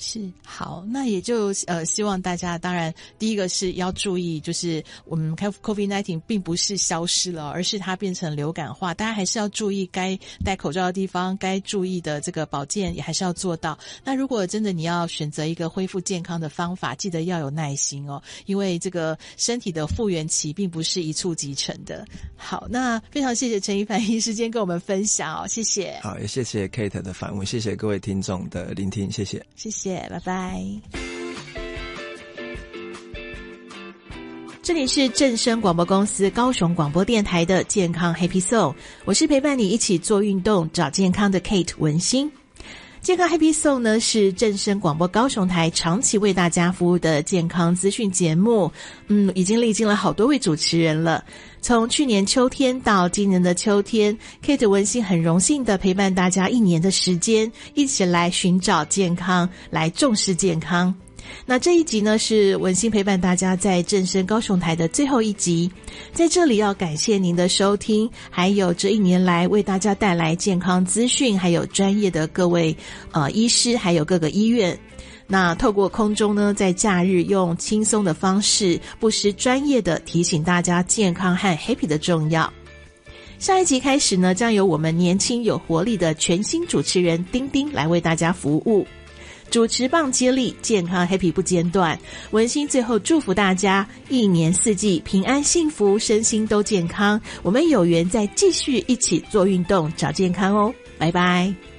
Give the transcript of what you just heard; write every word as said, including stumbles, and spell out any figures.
是，好，那也就呃希望大家，当然第一个是要注意，就是我们 COVID 十九 并不是消失了，而是它变成流感化，大家还是要注意该戴口罩的地方，该注意的这个保健也还是要做到。那如果真的你要选择一个恢复健康的方法，记得要有耐心哦，因为这个身体的复原期并不是一触即成的。好，那非常谢谢陈一凡医师今天跟我们分享哦，谢谢。 好，也谢谢 Kate 的访问，谢谢各位听众的聆听，谢谢， 谢谢。拜拜。这里是正声广播公司高雄广播电台的健康 Happy Soul， 我是陪伴你一起做运动找健康的 Kate 文心。健康 Happy Soul 呢是正声广播高雄台长期为大家服务的健康资讯节目，嗯，已经历经了好多位主持人了。从去年秋天到今年的秋天 ，Kate 文心很荣幸的陪伴大家一年的时间，一起来寻找健康，来重视健康。那这一集呢是文心陪伴大家在正声高雄台的最后一集，在这里要感谢您的收听，还有这一年来为大家带来健康资讯，还有专业的各位呃医师，还有各个医院。那透过空中呢，在假日用轻松的方式，不失专业的提醒大家健康和 happy 的重要。下一集开始呢，将由我们年轻有活力的全新主持人丁丁来为大家服务。主持棒接力，健康 happy 不间断。文心最后祝福大家一年四季平安幸福，身心都健康。我们有缘再继续一起做运动找健康哦，拜拜。